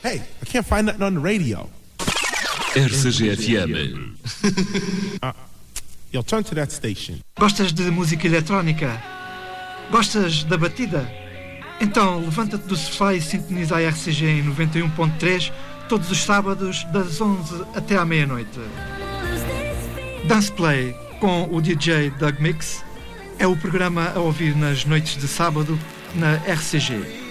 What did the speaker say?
Hey, I can't find nothing on the radio. RCG-FM. Yo, turn to that station. Gostas de música eletrónica? Gostas da batida? Então levanta-te do sofá e sintoniza a RCG em 91.3 todos os sábados das 11 até à meia-noite. Dance Play com o DJ Doug Mix é o programa a ouvir nas noites de sábado na RCG.